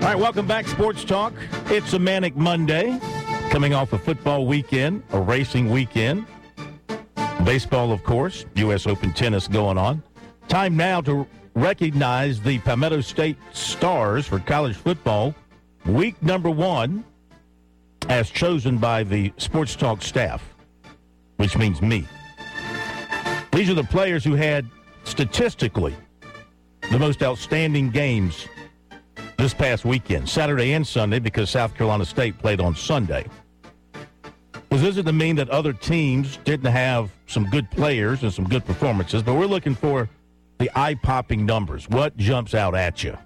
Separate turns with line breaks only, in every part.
All right, welcome back, Sports Talk. It's a Manic Monday, coming off a football weekend, a racing weekend. Baseball, of course, U.S. Open tennis going on. Time now to recognize the Palmetto State Stars for college football, week number 1, as chosen by the Sports Talk staff, which means me. These are the players who had, statistically, the most outstanding games this past weekend, Saturday and Sunday, because South Carolina State played on Sunday. This isn't to mean that other teams didn't have some good players and some good performances, but we're looking for the eye-popping numbers. What jumps out at you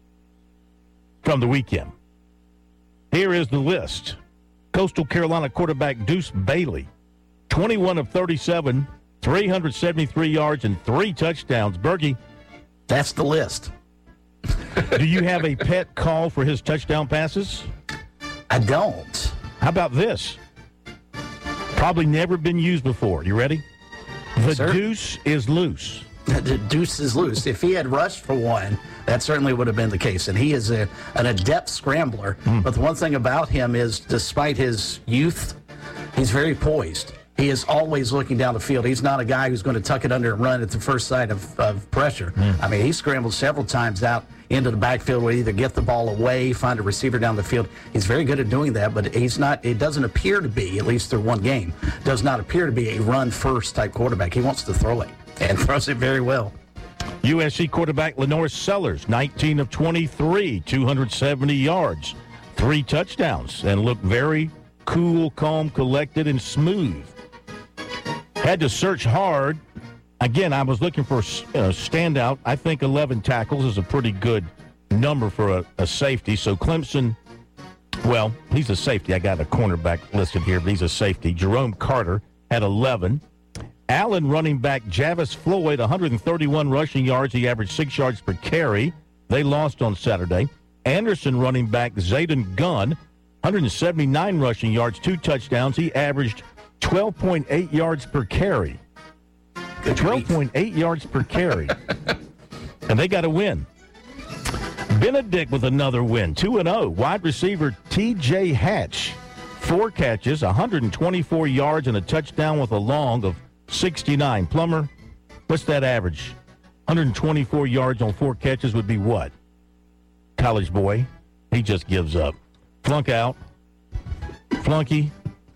from the weekend? Here is the list. Coastal Carolina quarterback Deuce Bailey, 21 of 37, 373 yards and 3 touchdowns. Bergie.
That's the list.
Do you have a pet call for his touchdown passes?
I don't.
How about this? Probably never been used before. You ready? The deuce is loose.
The deuce is loose. If he had rushed for one, that certainly would have been the case. And he is an adept scrambler. But the one thing about him is, despite his youth, he's very poised. He is always looking down the field. He's not a guy who's going to tuck it under and run at the first sight of pressure. I mean, he scrambled several times out into the backfield where either get the ball away, find a receiver down the field. He's very good at doing that, but he's not. It doesn't appear to be, at least through one game, does not appear to be a run-first type quarterback. He wants to throw it and throws it very well.
USC quarterback Lenore Sellers, 19 of 23, 270 yards, 3 touchdowns, and looked very cool, calm, collected, and smooth. Had to search hard. Again, I was looking for a standout. I think 11 tackles is a pretty good number for a safety. So Clemson, well, he's a safety. I got a cornerback listed here, but he's a safety. Jerome Carter had 11. Allen running back Javis Floyd, 131 rushing yards. He averaged 6 yards per carry. They lost on Saturday. Anderson running back Zayden Gunn, 179 rushing yards, 2 touchdowns. He averaged 12.8 yards per carry. 12.8 yards per carry. And they got a win. Benedict with another win, 2-0. Wide receiver T.J. Hatch, 4 catches, 124 yards, and a touchdown with a long of 69. Plummer, what's that average? 124 yards on 4 catches would be what? College boy. He just gives up. Flunk out. Flunky.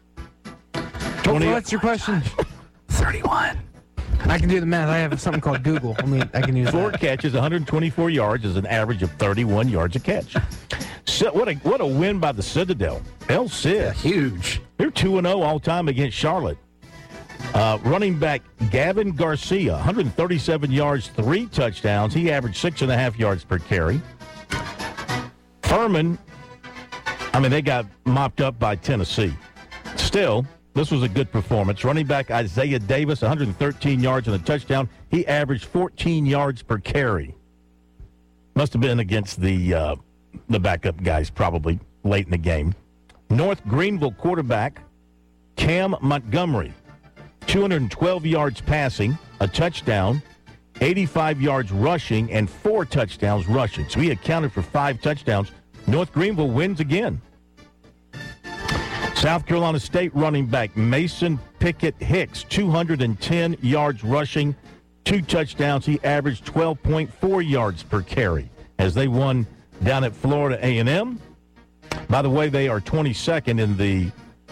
What's your question?
31.
I can do the math. I have something called Google. I can use
4
that.
catches, 124 yards is an average of 31 yards a catch. So what a win by the Citadel. El Cid.
Yeah, huge.
They're 2-0 all time against Charlotte. Running back Gavin Garcia, 137 yards, 3 touchdowns. He averaged 6.5 yards per carry. Furman, they got mopped up by Tennessee. Still, this was a good performance. Running back Isaiah Davis, 113 yards and a touchdown. He averaged 14 yards per carry. Must have been against the backup guys probably late in the game. North Greenville quarterback Cam Montgomery, 212 yards passing, a touchdown, 85 yards rushing, and 4 touchdowns rushing. So he accounted for 5 touchdowns. North Greenville wins again. South Carolina State running back Mason Pickett Hicks, 210 yards rushing, 2 touchdowns. He averaged 12.4 yards per carry as they won down at Florida A&M. By the way, they are 22nd in the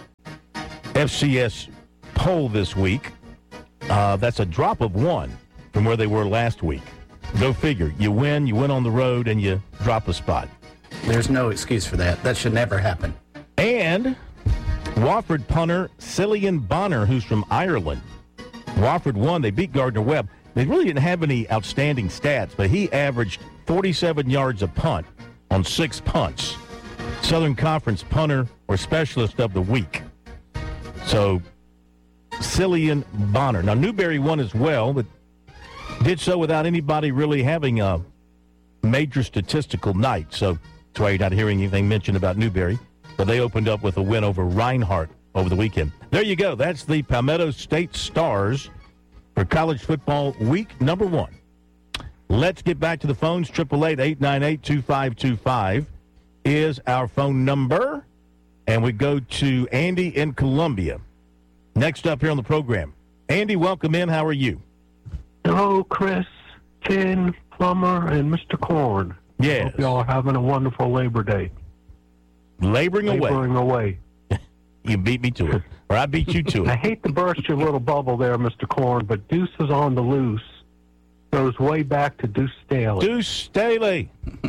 FCS poll this week. That's a drop of 1 from where they were last week. Go figure. You win on the road, and you drop a spot.
There's no excuse for that. That should never happen.
And Wofford punter Cillian Bonner, who's from Ireland. Wofford won. They beat Gardner-Webb. They really didn't have any outstanding stats, but he averaged 47 yards a punt on 6 punts. Southern Conference punter or specialist of the week. So, Cillian Bonner. Now, Newberry won as well, but did so without anybody really having a major statistical night. So, that's why you're not hearing anything mentioned about Newberry. But they opened up with a win over Reinhardt over the weekend. There you go. That's the Palmetto State Stars for college football week number 1. Let's get back to the phones, 888-898-2525. is our phone number. And we go to Andy in Columbia. Next up here on the program. Andy, welcome in. How are you?
Hello, Chris, Ken, Plummer, and Mr. Korn.
Yes.
Hope y'all are having a wonderful Labor Day.
Laboring
away.
You beat me to it. Or I beat you to
I
it.
hate to burst your little bubble there, Mr. Korn, but Deuces on the Loose goes way back to Deuce Staley.
Deuce Staley.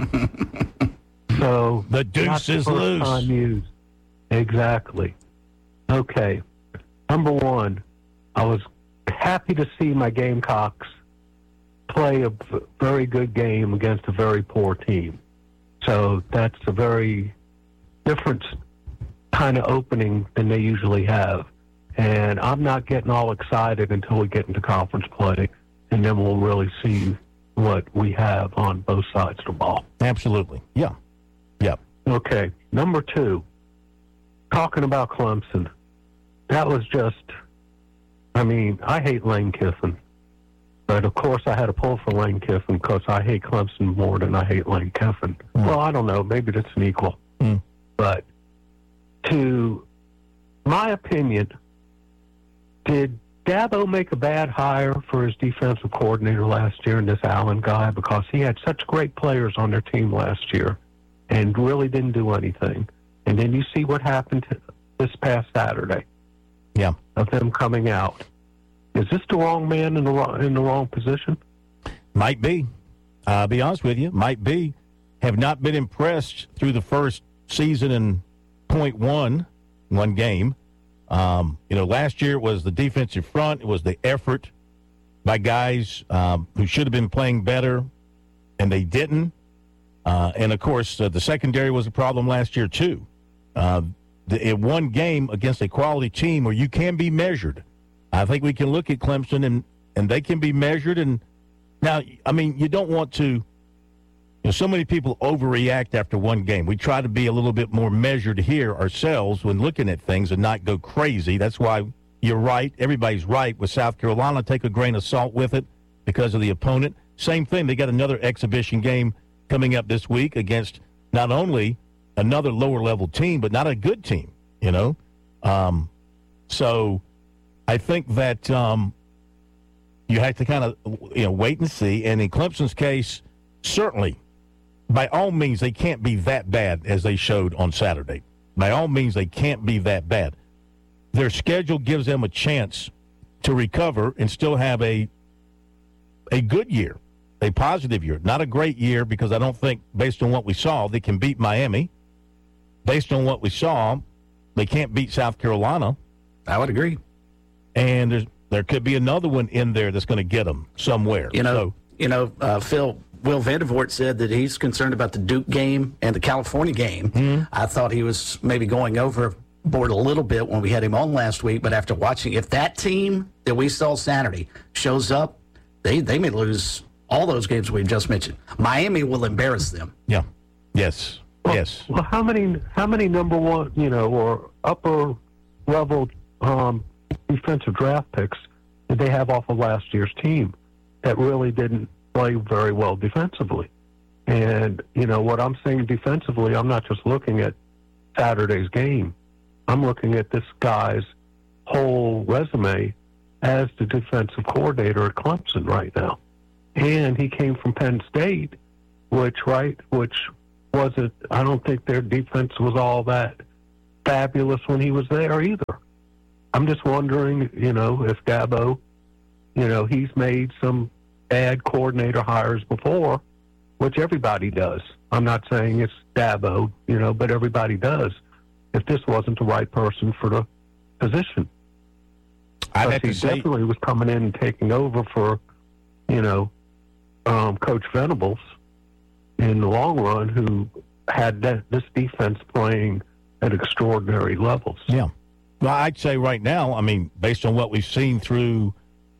So
The deuce
not the
is
first
loose.
time used. Exactly. Okay. Number one, I was happy to see my Gamecocks play a very good game against a very poor team. So that's a very different kind of opening than they usually have. And I'm not getting all excited until we get into conference play, and then we'll really see what we have on both sides of the ball.
Absolutely. Yeah. Yeah.
Okay. Number two, talking about Clemson, that was just, I mean, I hate Lane Kiffin. But, of course, I had to pull for Lane Kiffin because I hate Clemson more than I hate Lane Kiffin. Well, I don't know. Maybe that's an equal. But to my opinion, did Dabo make a bad hire for his defensive coordinator last year in this Allen guy? Because he had such great players on their team last year and really didn't do anything. And then you see what happened this past Saturday.
Yeah.
Of them coming out. Is this the wrong man in the wrong position?
Might be. I'll be honest with you. Might be. Have not been impressed through the first season in one game. Last year it was the defensive front. It was the effort by guys who should have been playing better, and they didn't. And, of course, the secondary was a problem last year, too. In one game against a quality team where you can be measured, I think we can look at Clemson and they can be measured. And now, I mean, you don't want to, so many people overreact after one game. We try to be a little bit more measured here ourselves when looking at things and not go crazy. That's why you're right. Everybody's right with South Carolina. Take a grain of salt with it because of the opponent. Same thing. They got another exhibition game coming up this week against not only another lower level team, but not a good team, So I think that you have to kind of, wait and see. And in Clemson's case, certainly, by all means, they can't be that bad as they showed on Saturday. By all means, they can't be that bad. Their schedule gives them a chance to recover and still have a good year, a positive year. Not a great year because I don't think, based on what we saw, they can beat Miami. Based on what we saw, they can't beat South Carolina.
I would agree.
And there could be another one in there that's going to get them somewhere.
Phil, Will Vandervoort said that he's concerned about the Duke game and the California game. Mm-hmm. I thought he was maybe going overboard a little bit when we had him on last week, but after watching, if that team that we saw Saturday shows up, they may lose all those games we've just mentioned. Miami will embarrass them.
Yeah. Yes. Yes.
Well, how many number one, or upper level defensive draft picks did they have off of last year's team that really didn't play very well defensively? And, what I'm saying defensively, I'm not just looking at Saturday's game. I'm looking at this guy's whole resume as the defensive coordinator at Clemson right now. And he came from Penn State, which wasn't, I don't think their defense was all that fabulous when he was there either. I'm just wondering, if Dabo, he's made some bad coordinator hires before, which everybody does. I'm not saying it's Dabo, but everybody does. If this wasn't the right person for the position. He definitely was coming in and taking over for, Coach Venables in the long run, who had this defense playing at extraordinary levels.
Yeah. Well, I'd say right now, I mean, based on what we've seen through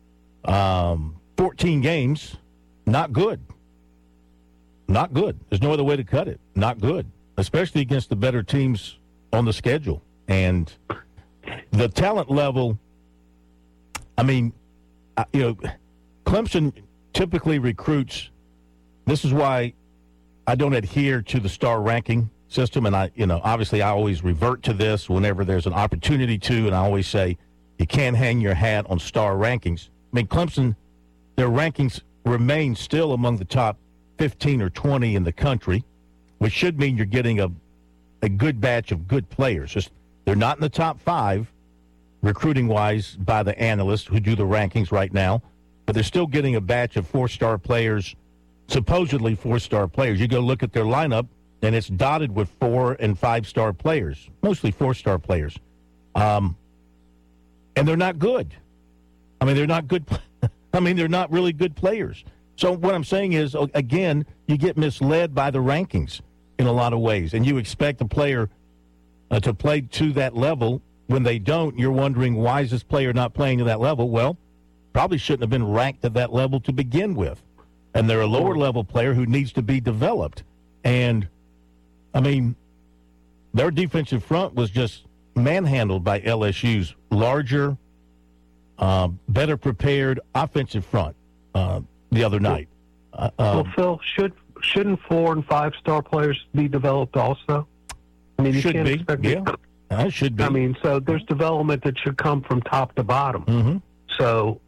14 games, not good. Not good. There's no other way to cut it. Not good, especially against the better teams on the schedule. And the talent level, I mean, Clemson typically recruits. This is why I don't adhere to the star ranking system, and obviously I always revert to this whenever there's an opportunity to, and I always say you can't hang your hat on star rankings. I mean, Clemson, their rankings remain still among the top 15 or 20 in the country, which should mean you're getting a good batch of good players. Just they're not in the top 5 recruiting-wise by the analysts who do the rankings right now, but they're still getting a batch of 4-star players, supposedly 4-star players. You go look at their lineup, and it's dotted with 4- and 5-star players, mostly 4-star players. And they're not good. I mean, they're not good. I mean, they're not really good players. So what I'm saying is, again, you get misled by the rankings in a lot of ways, and you expect a player to play to that level. When they don't, you're wondering, why is this player not playing to that level? Well, probably shouldn't have been ranked at that level to begin with. And they're a lower-level player who needs to be developed. And, I mean, their defensive front was just manhandled by LSU's larger, better prepared offensive front the other night.
Well, Phil, shouldn't 4- and 5-star players be developed also? I mean, you
should
can't
be,
expect
yeah. It should be.
I mean, so there's development that should come from top to bottom.
Mm-hmm.
So,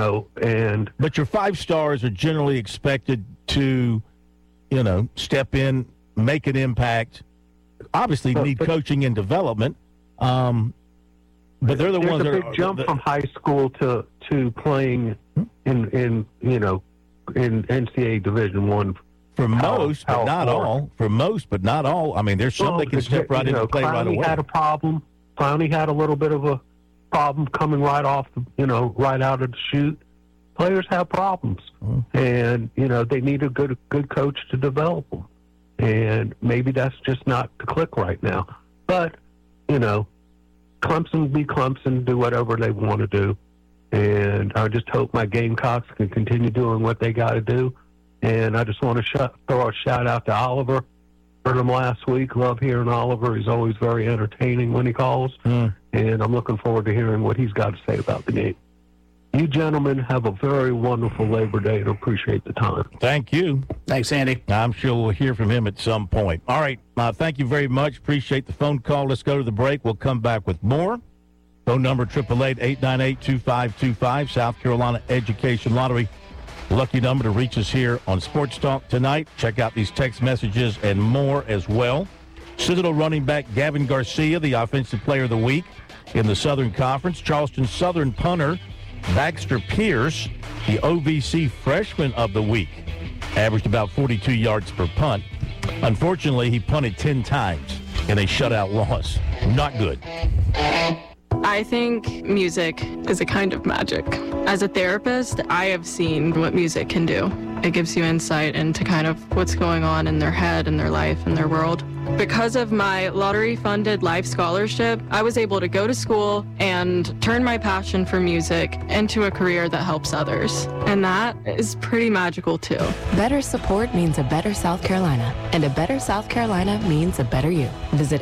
But your 5 stars are generally expected to, step in, make an impact. Obviously, need coaching and development. But they're the ones that are...
There's a big jump from high school to playing in NCAA Division I.
For most, but not all. For most, but not all. I mean, there's some that can step right into play right away.
Clowney had a problem. Clowney had a little bit of a problem coming right off, right out of the chute. Players have problems, and they need a good coach to develop them. And maybe that's just not the click right now. But Clemson be Clemson, do whatever they want to do, and I just hope my Gamecocks can continue doing what they got to do. And I just want to throw a shout out to Oliver. Heard him last week. Love hearing Oliver. He's always very entertaining when he calls. And I'm looking forward to hearing what he's got to say about the game. You gentlemen have a very wonderful Labor Day and appreciate the time.
Thank you.
Thanks, Andy.
I'm sure we'll hear from him at some point. All right. Thank you very much. Appreciate the phone call. Let's go to the break. We'll come back with more. Phone number 888-898-2525. South Carolina Education Lottery. Lucky number to reach us here on Sports Talk tonight. Check out these text messages and more as well. Citadel running back Gavin Garcia, the Offensive Player of the Week in the Southern Conference. Charleston Southern punter Baxter Pierce, the OVC Freshman of the Week. Averaged about 42 yards per punt. Unfortunately, he punted 10 times in a shutout loss. Not good.
I think music is a kind of magic. As a therapist, I have seen what music can do. It gives you insight into kind of what's going on in their head and their life and their world. Because of my lottery-funded life scholarship, I was able to go to school and turn my passion for music into a career that helps others. And that is pretty magical, too.
Better support means a better South Carolina, and a better South Carolina means a better you. Visit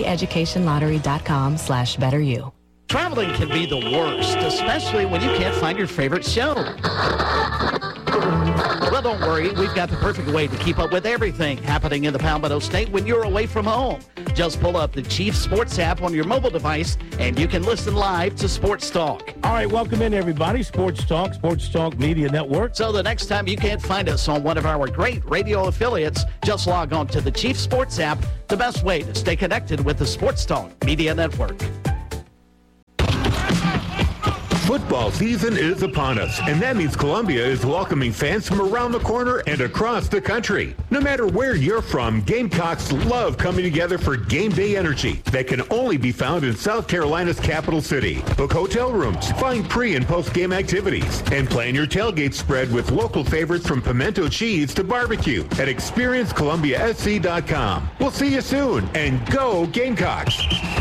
sceducationlottery.com/betteryou.
Traveling can be the worst, especially when you can't find your favorite show. Well, don't worry. We've got the perfect way to keep up with everything happening in the Palmetto State when you're away from home. Just pull up the Chief Sports app on your mobile device, and you can listen live to Sports Talk.
All right, welcome in, everybody. Sports Talk Media Network.
So the next time you can't find us on one of our great radio affiliates, just log on to the Chief Sports app, the best way to stay connected with the Sports Talk Media Network.
Football season is upon us, and that means Columbia is welcoming fans from around the corner and across the country. No matter where you're from, Gamecocks love coming together for game day energy that can only be found in South Carolina's capital city. Book hotel rooms, find pre- and post-game activities, and plan your tailgate spread with local favorites from pimento cheese to barbecue at ExperienceColumbiaSC.com. We'll see you soon, and go Gamecocks!